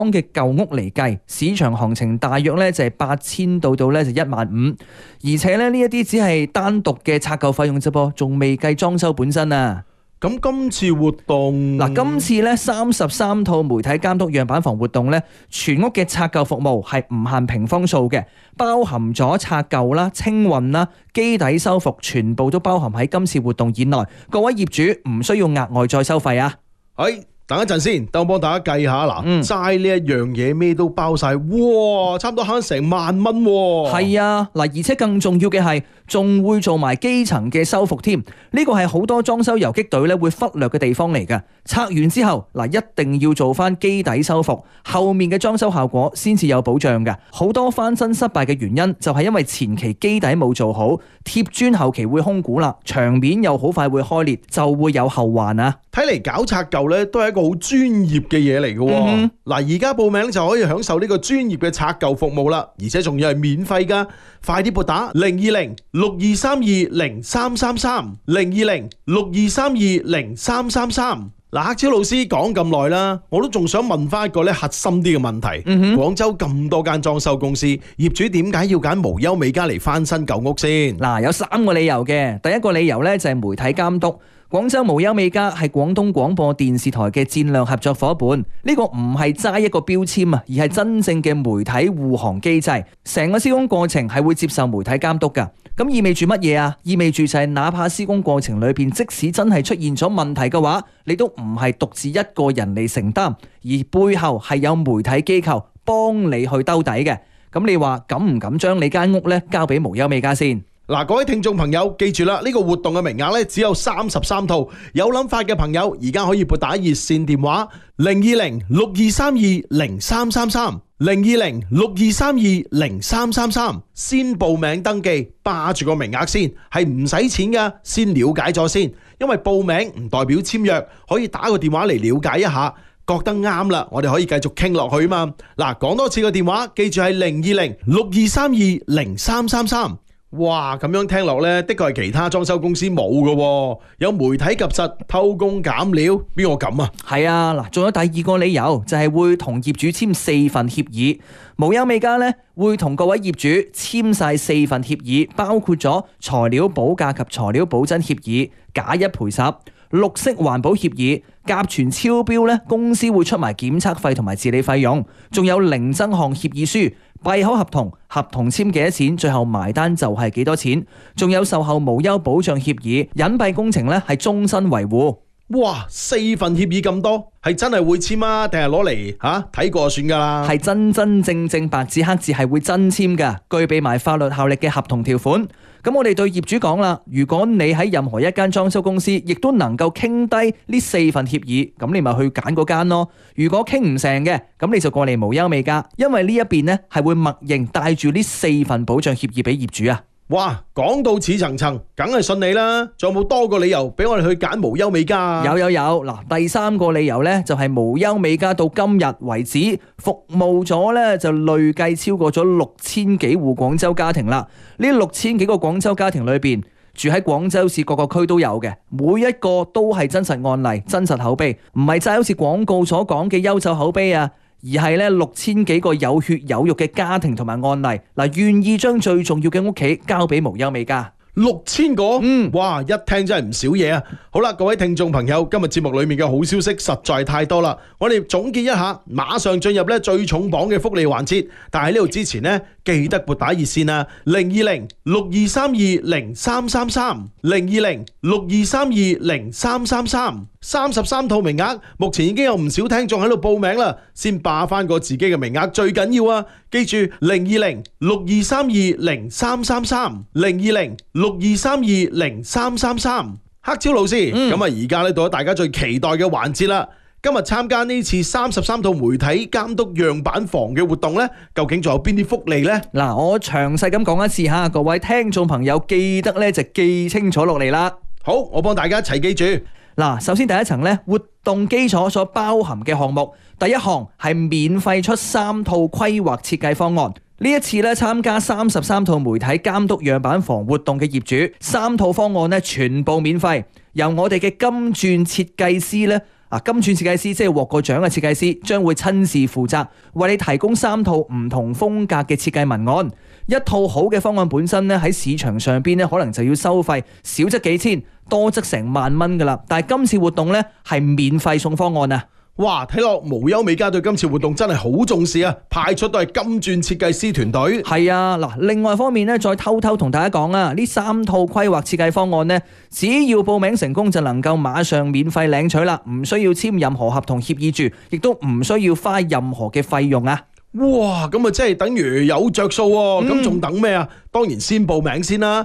嘅舊屋嚟計，市場行情大約咧就係8000到咧就15000，而且咧呢一啲只係單獨嘅拆舊費用啫噃，仲未計裝修本身啊。 咁今次活動嗱，今次咧33套媒體監督樣板房活動咧，全屋嘅拆舊服務係唔限平方數嘅，包含咗拆舊啦、清運啦、基底修復，全部都包含喺今次活動以內。各位業主唔需要額外再收費啊！ 等一陣先，等我幫大家計下嗱，齋呢一樣嘢咩都包晒，哇，差唔多慳成10000蚊喎。 係啊，嗱，而且更重要嘅係，仲會做埋基層嘅修復添。呢個係好多裝修游擊隊咧會忽略嘅地方嚟㗎。拆完之後嗱，一定要做翻基底修復，後面嘅裝修效果先至有保障㗎。好多翻新失敗嘅原因就係因為前期基底冇做好，貼磚後期會空鼓啦，牆面又好快會開裂，就會有後患啊！ 睇嚟搞拆舊咧都係一個好專業嘅嘢嚟嘅。嗱，而家報名就可以享受呢個專業嘅拆舊服務啦，而且仲要係免費噶。快啲撥打020623203330200623203333。嗱，黑超老師講咁耐啦，我都仲想問翻一個咧核心啲嘅問題。廣州咁多間裝修公司，業主點解要揀無憂美家嚟翻新舊屋先？ 嗱，有3個理由嘅。第一個理由咧就係媒體監督。廣州無憂美家係廣東廣播電視台嘅戰略合作伙伴，呢個唔係齋一個標籤啊，而係真正嘅媒體護航機制。成個施工過程係會接受媒體監督㗎。咁意味住乜嘢啊？意味住就係哪怕施工過程裏邊，即使真係出現咗問題嘅話，你都唔係獨自一個人嚟承擔，而背後係有媒體機構幫你去兜底嘅。咁你話敢唔敢將你間屋咧交俾無憂美家先？ 嗱，各位聽眾朋友記住啦，呢個活動嘅名額咧只有33套，有諗法嘅朋友而家可以撥打熱線電話020623203330，020623203333，先報名登記，霸住個名額先，係唔使錢噶，先了解咗先，因為報名唔代表簽約，可以打個電話嚟了解一下，覺得啱啦，我哋可以繼續傾落去嘛。嗱，講多次個電話，記住係020623203333。哇，咁樣聽落呢，的確係其他裝修公司冇嘅，有媒體及實偷工減料，邊個敢啊？係啊，嗱，仲有第二個理由就係會同業主簽4份協議。無憂美家呢會同各位業主簽晒4份協議，包括咗材料保價及材料保真協議、假一賠10、綠色環保協議。甲醛超標呢，公司會出埋檢測費同埋治理費用，仲有零增項協議書。閉口合同，合同簽幾多錢，最後埋單就係幾多錢。仲有售後無憂保障協議，隱蔽工程咧係終身維護。 哇，4份協議咁多，係真係會簽啊？定係攞嚟睇過就算噶啦？ 係真真正正白紙黑字係會真簽噶，具備埋法律效力嘅合同條款。咁我哋對業主講啦，如果你喺任何一間裝修公司，亦都能夠傾低呢4份協議，咁你咪去揀嗰間咯。如果傾唔成嘅，咁你就過嚟無憂美家，因為呢一邊呢係會默認帶住呢4份保障協議俾業主啊。 哇，講到似層層，梗係信你啦。仲有冇多個理由俾我哋去揀無憂美家？ 有。嗱，第3個理由呢，就係無憂美家到今日為止服務咗呢，就累計超過咗6000幾戶廣州家庭啦。呢6000幾個廣州家庭裏邊，住喺廣州市各個區都有嘅，每一個都係真實案例、真實口碑，唔係齋好似廣告所講嘅優秀口碑啊。而係咧6000幾個有血有肉嘅家庭同埋案例，嗱，願意將最重要嘅屋企交俾無憂美家。 6000個，哇，一聽真係唔少嘢啊！好啦，各位聽眾朋友，今日節目裏面嘅好消息實在太多啦，我哋總結一下，馬上進入咧最重磅嘅福利環節。但係呢度之前呢，記得撥打熱線啊，020623203330，020623203333。33套名額，目前已經有唔少聽眾喺度報名啦，先霸翻個自己嘅名額最緊要啊！記住020623203330，020623203333。黑超老師，咁啊而家咧到咗大家最期待嘅環節啦。今日參加呢次33套媒體監督樣板房嘅活動呢，究竟仲有邊啲福利呢？ 嗱，我詳細咁講一次吓，各位聽眾朋友記得咧就記清楚落嚟啦。 好，我幫大家一齊記住。 嗱，首先第一層咧，活動基礎所包含嘅項目，第一項係免費出3套規劃設計方案。呢一次咧參加33套媒體監督樣板房活動嘅業主，3套方案咧全部免費，由我哋嘅金鑽設計師咧金鑽設計師即係獲過獎嘅設計師，將會親自負責為你提供3套唔同風格嘅設計文案。一套好嘅方案本身咧喺市場上邊咧可能就要收費，少則幾千，多則成萬蚊噶啦。但係今次活動咧係免費送方案啊！ 哇，睇落無憂美家對今次活動真係好重視啊！派出都係金鑽設計師團隊。 係啊，嗱，另外一方面咧，再偷偷同大家講啊，呢3套規劃設計方案呢，只要報名成功就能夠馬上免費領取啦，唔需要簽任何合同協議住，亦都唔需要花任何嘅費用啊！ 哇，咁啊，即係等於有着數喎！咁仲等咩啊？當然先報名先啦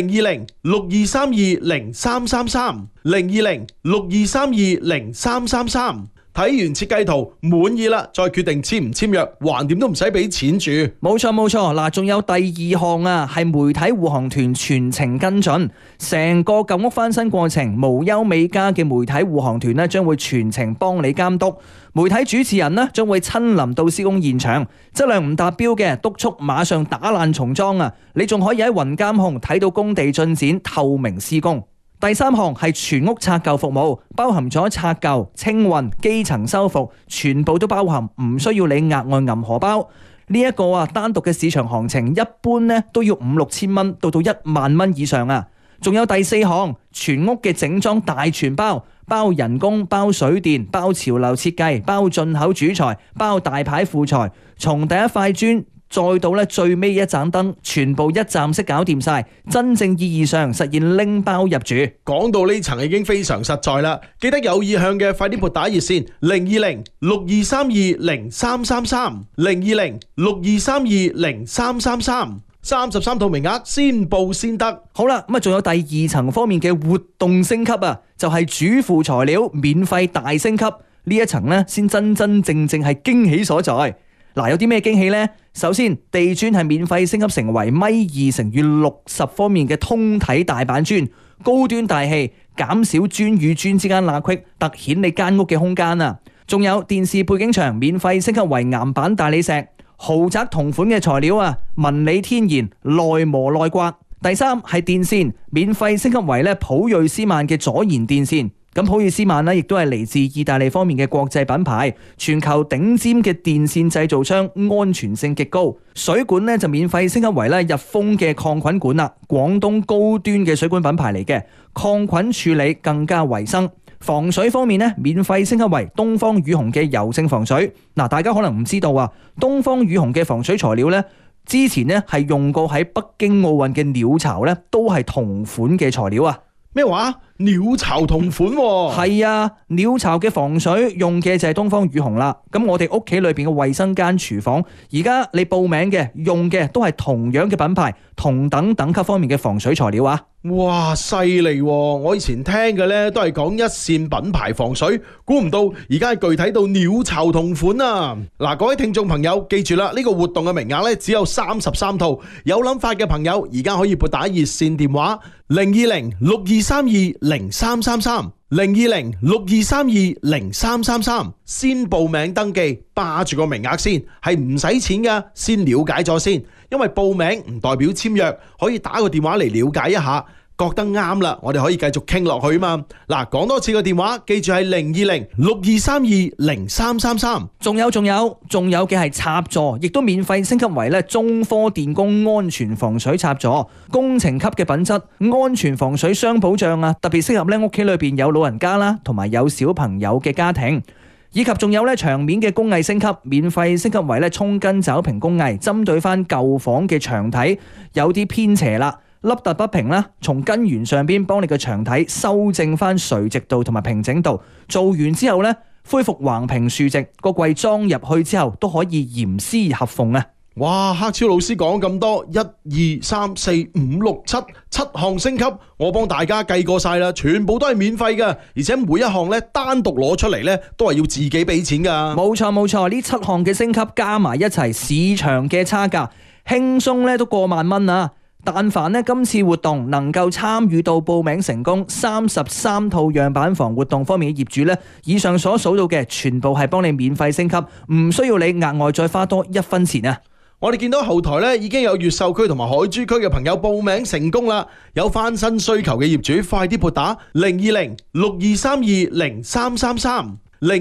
！020-6232-0333，020-6232-0333。睇完設計圖滿意啦，再決定簽唔簽約，橫掂都唔使俾錢住。 冇錯冇錯，嗱，仲有第2項啊，係媒體護航團全程跟進，成個舊屋翻新過程，無憂美家嘅媒體護航團呢將會全程幫你監督，媒體主持人呢將會親臨到施工現場，質量唔達標嘅督促馬上打爛重裝啊！你仲可以喺雲監控睇到工地進展，透明施工。第3項係全屋拆舊服務，包含咗拆舊、清運、基層修復，全部都包含，唔需要你額外揞荷包。呢一個單獨嘅市場行情一般呢都要5-6千蚊到1萬蚊以上啊！仲有第4項，全屋嘅整裝大全包，包人工、包水電、包潮流設計、包進口主材、包大牌副材，從第一塊磚再到最尾一盞燈，全部一站式搞掂晒，真正意義上實現拎包入住。 講到呢層已經非常實在啦，記得有意向嘅快啲撥打熱線020-6232-0333，020-6232-0333，33套名額先報先得。 好啦，咁仲有第2層方面嘅活動升級啊，就係主輔材料免費大升級，呢一層呢先真真正正係驚喜所在。嗱，有啲咩驚喜呢？首先，地磚係免費升級成為1.2x60方面嘅通體大板磚，高端大氣，減少磚與磚之間罅隙，凸顯你間屋嘅空間啊！仲有電視背景牆免費升級為岩板大理石，豪宅同款嘅材料啊，紋理天然，耐磨耐刮。第3係電線免費升級為普銳斯曼嘅左延電線。咁普銳斯曼亦都係嚟自意大利方面嘅國際品牌，全球頂尖嘅電線製造商，安全性極高。水管就免費升級為日豐嘅抗菌管啦，廣東高端嘅水管品牌嚟嘅，抗菌處理更加衛生。防水方面免費升級為東方雨虹嘅柔性防水。嗱，大家可能唔知道啊，東方雨虹嘅防水材料之前係用過喺北京奧運嘅鳥巢都係同款嘅材料啊。 咩話？鳥巢同款喎？ 係啊，鳥巢嘅防水用嘅就係東方雨虹啦。咁我哋屋企裏邊嘅衛生間、廚房，而家你報名嘅用嘅都係同樣嘅品牌、同等等級方面嘅防水材料啊。 哇，犀利喎！我以前聽嘅都係講一線品牌防水，估唔到而家係具體到鳥巢同款啊！嗱，各位聽眾朋友記住啦，呢個活動嘅名額只有33套，有諗法嘅朋友而家可以撥打熱線電話020-6232-0333，020-6232-0333，先報名登記，霸住個名額先，係唔使錢噶，先了解咗先。因為報名唔代表簽約，可以打個電話嚟了解一下，覺得啱啦，我哋可以繼續傾落去嘛。嗱，講多次個電話，記住係020-6232-0333。仲有嘅係插座，亦都免費升級為中科電工安全防水插座，工程級嘅品質，安全防水雙保障啊，特別適合屋企裏邊有老人家啦，同埋有小朋友嘅家庭。以及仲有牆面嘅工藝升級，免費升級為沖根爪平工藝，針對翻舊房嘅牆體有啲偏斜啦、凹凸不平啦，從根源上邊幫你嘅牆體修正翻垂直度同埋平整度。做完之後恢復橫平豎直，個櫃裝入去之後都可以嚴絲合縫啊！哇，黑超老師講咁多，1、2、3、4、5、6、7項升級，我幫大家計過晒啦，全部都係免費噶，而且每一項單獨攞出嚟都係要自己俾錢噶。冇錯，呢7項嘅升級加埋一齊，市場嘅差價輕鬆都過萬蚊啊！但凡今次活動能夠參與到報名成功，33套樣板房活動方面嘅業主以上所數到嘅全部係幫你免費升級，唔需要你額外再花多1分錢啊！ 我哋見到後台咧已經有越秀區同埋海珠區嘅朋友報名成功啦，有翻新需求嘅業主快啲撥打020-6232-0333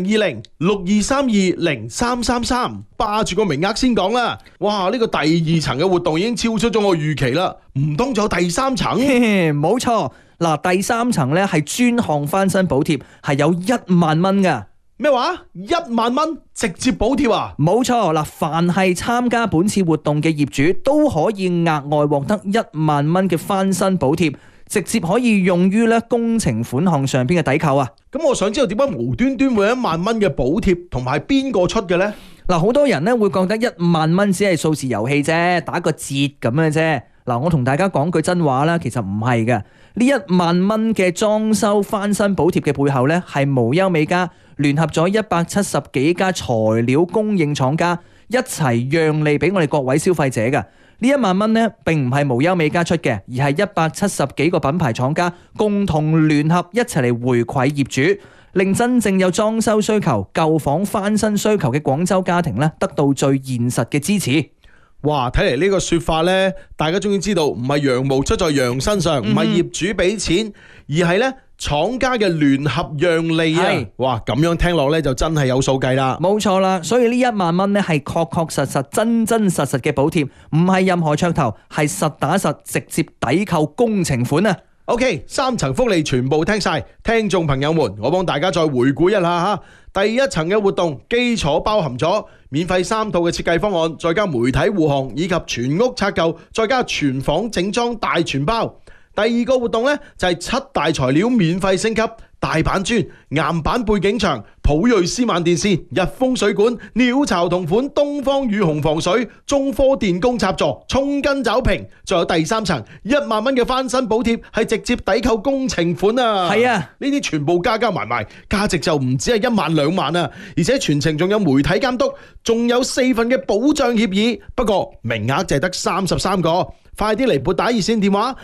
020-6232-0333，霸住個名額先講啦。哇，呢個第2層嘅活動已經超出咗我預期啦，唔通仲有第3層？ 冇錯，嗱，第3層咧係專項翻新補貼，係有1萬蚊噶。 咩話？1萬蚊直接補貼啊？ 冇錯，嗱，凡係參加本次活動嘅業主都可以額外獲得1萬蚊嘅翻新補貼，直接可以用於咧工程款項上邊嘅抵扣啊！ 咁我想知道點解無端端會有1萬蚊嘅補貼，同埋邊個出嘅呢？ 嗱，好多人咧會覺得1萬蚊只係數字遊戲啫，打個折咁嘅啫。嗱，我同大家講句真話啦，其實唔係嘅。呢1萬蚊嘅裝修翻新補貼嘅背後咧，係無憂美家聯合咗170幾家材料供應廠家一齊讓利俾我哋各位消費者嘅。呢1萬蚊呢並唔係無憂美家出嘅，而係170幾個品牌廠家共同聯合一齊嚟回饋業主，令真正有裝修需求、舊房翻新需求嘅廣州家庭咧得到最現實嘅支持。 哇！睇嚟呢個說法呢，大家終於知道唔係羊毛出在羊身上，唔係業主俾錢，而係呢廠家嘅聯合讓利啊！哇，咁樣聽落呢，就真係有數計啦。 冇錯啦，所以呢1萬蚊呢係確確實實、真真實實嘅補貼，唔係任何噱頭，係實打實直接抵扣工程款啊 ！OK， 3層福利全部聽晒，聽眾朋友們，我幫大家再回顧一下吓。第1層嘅活動基礎包含咗免費3套嘅設計方案，再加媒體護航以及全屋拆舊，再加全房整裝大全包。第2個活動呢，就係7大材料免費升級，大板磚、岩板背景牆、普瑞斯曼電線、日豐水管、鳥巢同款、東方雨虹防水、中科電工插座、沖根爪屏，仲有第3層1萬蚊嘅翻新補貼，係直接抵扣工程款啊！ 係啊， 呢啲全部加埋埋，價值就唔止係1萬2萬啊！而且全程仲有媒體監督，仲有4份嘅保障協議。不過名額就係得33個。快啲嚟撥打熱線電話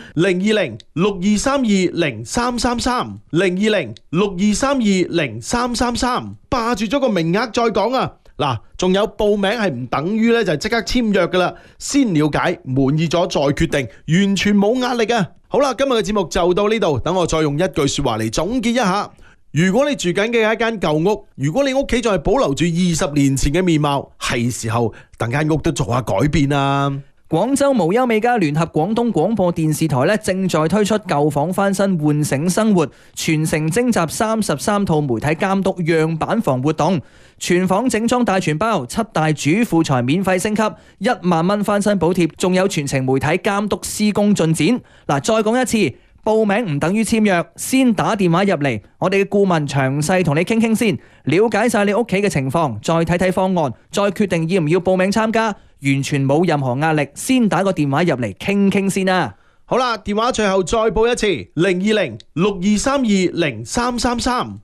020-6232-0333 020-6232-0333，霸住咗個名額再講啊！嗱，仲有報名係唔等於咧就即刻簽約噶啦，先了解滿意咗再決定，完全冇壓力啊！好啦，今日嘅節目就到呢度，等我再用一句說話嚟總結一下。如果你住緊嘅係一間舊屋，如果你屋企仲係保留住20年前嘅面貌，係時候等間屋都做下改變啊！ 廣州無憂美家聯合廣東廣播電視台正在推出舊房翻新喚醒生活全城徵集33套媒體監督樣板房活動，全房整裝大全包，7大主婦材免費升級，1萬蚊翻新補貼，仲有全程媒體監督施工進展。嗱，再講一次，報名唔等於簽約，先打電話入嚟，我哋嘅顧問詳細同你傾傾先，了解晒你屋企嘅情況，再睇睇方案，再決定要唔要報名參加。完全冇任何壓力，先打個電話入嚟傾傾先啊！ 好啦，電話最後再報一次020-6232-0333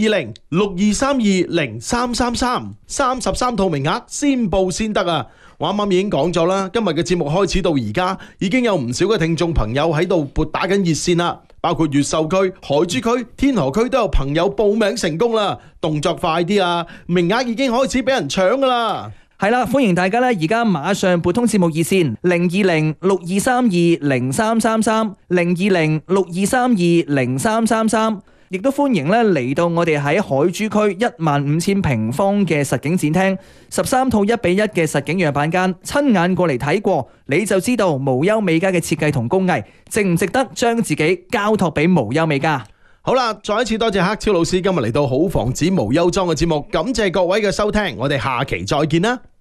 020-6232-0333 33套名額先報先得啊！我啱啱已經講咗啦，今日嘅節目開始到而家，已經有唔少嘅聽眾朋友喺度撥打緊熱線啦，包括越秀區、海珠區、天河區都有朋友報名成功啦，動作快啲啊！名額已經開始俾人搶噶啦！ 係啦，歡迎大家而家馬上撥通節目熱線020-6232-0333 020-6232-0333，亦都歡迎嚟到我哋喺海珠區15000平方嘅實景展廳，13套1:1嘅實景樣板間，親眼過嚟睇過，你就知道無憂美家嘅設計同工藝值唔值得將自己交託俾無憂美家。 好啦，再一次多謝黑超老師今日嚟到好房子無憂裝嘅節目，感謝各位嘅收聽，我哋下期再見啦。